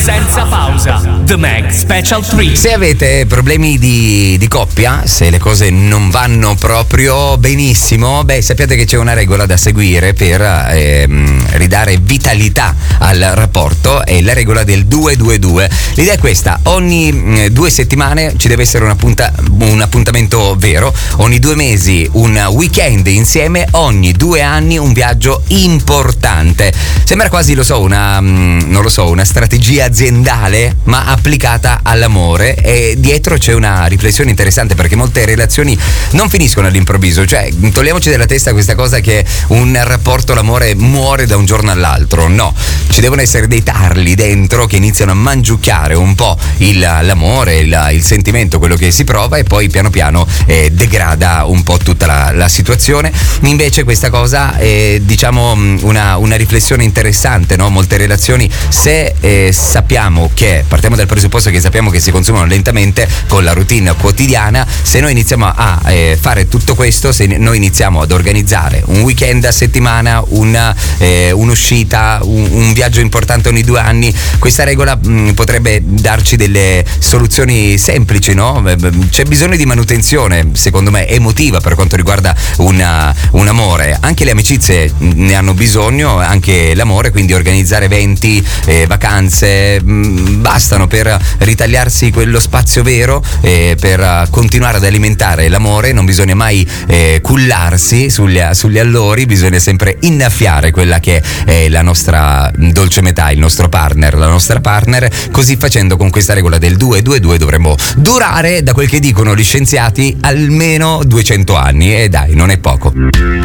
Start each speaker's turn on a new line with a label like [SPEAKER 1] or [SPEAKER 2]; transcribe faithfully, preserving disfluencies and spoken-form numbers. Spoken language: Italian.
[SPEAKER 1] senza pausa. The Mag Special tre.
[SPEAKER 2] Se avete problemi di, di coppia, se le cose non vanno proprio benissimo, beh, sappiate che c'è una regola da seguire per ehm, ridare vitalità al rapporto, è la regola del due due due. L'idea è questa: ogni mh, due settimane ci deve essere un, appunta, un appuntamento vero, ogni due mesi un weekend insieme, ogni due anni un viaggio importante. Sembra quasi, lo so, una mh, non lo so, una strategia aziendale, ma applicata all'amore, e dietro c'è una riflessione interessante, perché molte relazioni non finiscono all'improvviso. Cioè, togliamoci dalla testa questa cosa che un rapporto, l'amore, muore da un giorno all'altro. No, ci devono essere dei tarli dentro che iniziano a mangiucchiare un po' il, l'amore, il, il sentimento, quello che si prova, e poi piano piano eh, degrada un po' tutta la, la situazione. Invece questa cosa è, diciamo, una, una riflessione interessante, no? Molte relazioni, se eh, sappiamo che, partiamo dal presupposto che sappiamo che si consumano lentamente con la routine quotidiana, se noi iniziamo a eh, fare tutto questo, se noi iniziamo ad organizzare un weekend a settimana, una, eh, un'uscita, un, un viaggio importante ogni due anni, questa regola mh, potrebbe darci delle soluzioni semplici, no? C'è bisogno di manutenzione, secondo me, emotiva per quanto riguarda una, un amore. Anche le amicizie ne hanno bisogno, anche l'amore, quindi organizzare eventi, eh, vacanze, mh, bastano per ritagliarsi quello spazio vero, eh, per continuare ad alimentare l'amore. Non bisogna mai eh, cullarsi sugli, sugli allori, bisogna sempre innaffiare quella che è la nostra dolce metà, il nostro partner, la nostra partner. Così facendo, con questa regola del due due due, dovremmo durare, da quel che dicono gli scienziati, almeno duecento anni, e dai, non è poco.